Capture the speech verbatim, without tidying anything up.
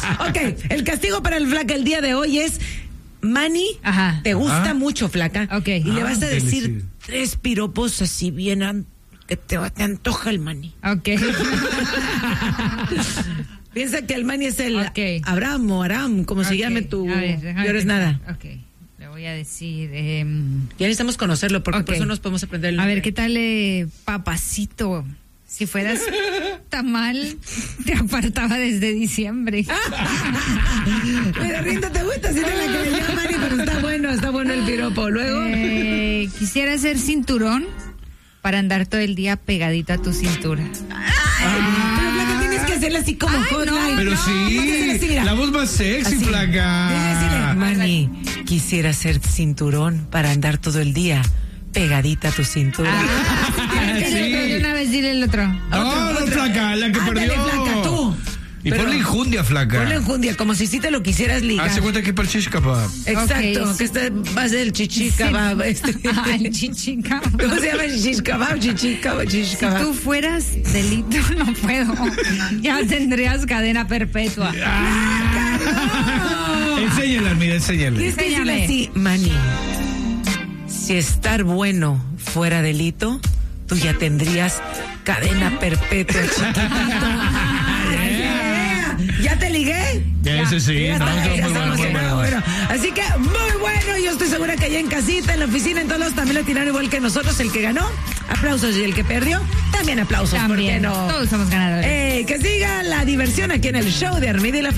Ok, el castigo para el flaca el día de hoy es... Manny, Ajá. te gusta Ajá. mucho, flaca. Ok. Y le Ah, vas a decir delicioso. tres piropos así bien an- que te, te antoja el Manny. Ok. Piensa que el Manny es el Ok. Abraham o Aram, como se Ok, llame tu... a ver, déjame Yo eres pensar. nada. Ok, le voy a decir... eh, Ya necesitamos conocerlo porque Ok. por eso nos podemos aprender el a nombre. ver, ¿qué tal, eh, papacito? Si fueras tamal, te apartaba desde diciembre. Pero Rinda, te gusta si no la que le llama Manny, pero está bueno, está bueno el piropo. Luego... Eh, quisiera hacer cinturón para andar todo el día pegadita a tu cintura. Pero flaca, tienes que hacerle así como Ay, hotline. Pero No, tienes que hacerle así, sí, mira. la voz más sexy, Así. flaca. Tienes que decirle, Manny, quisiera hacer cinturón para andar todo el día pegadita a tu cintura. Ah, Sí. De una vez dile el otro. No, no, flaca, la que Ándale, perdió. flaca, tú. Y Pero- ponle injundia, flaca. Ponle enjundia, como si sí te lo quisieras ligar. Hace cuenta que es para el shish kebab. Exacto, Ok, sí. que este va a ser el chichi kebab. Este. Ah, el chichica. ¿Cómo se llama el shish kebab? Chichi kebab, shish Si kebab. tú fueras delito, no puedo. Ya tendrías cadena perpetua. Enséñala, mira, enséñala. Tienes que decirle Enséñame. así, Manny, si estar bueno fuera delito, tú ya tendrías cadena perpetua, chiquitito. ¿Ya te ligué? Ya, ese sí. Ya No, está, eso ya muy bueno, estamos muy en- bueno. bueno. Así que muy bueno, yo estoy segura que allá en casita, en la oficina, en todos lados también lo tiraron igual que nosotros. El que ganó, aplausos, y el que perdió, también aplausos. ¿Por qué También. no? Todos somos ganadores. Eh, que siga la diversión aquí en el show de Armida y la Flaca.